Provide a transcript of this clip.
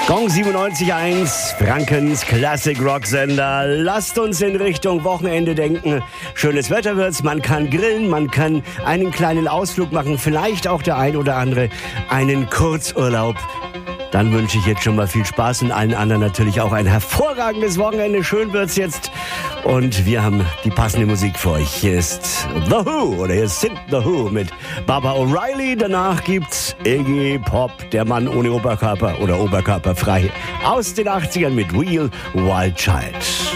Gong 97.1, Frankens Classic Rock Sender. Lasst uns in Richtung Wochenende denken. Schönes Wetter wird's, man kann grillen, man kann einen kleinen Ausflug machen, vielleicht auch der ein oder andere einen Kurzurlaub. Dann wünsche ich jetzt schon mal viel Spaß und allen anderen natürlich auch ein hervorragendes Wochenende. Schön wird's jetzt. Und wir haben die passende Musik für euch. Hier ist The Who, oder hier sind The Who mit Baba O'Reilly. Danach gibt's Iggy Pop, der Mann ohne Oberkörper oder oberkörperfrei, aus den 80ern mit Real Wild Child.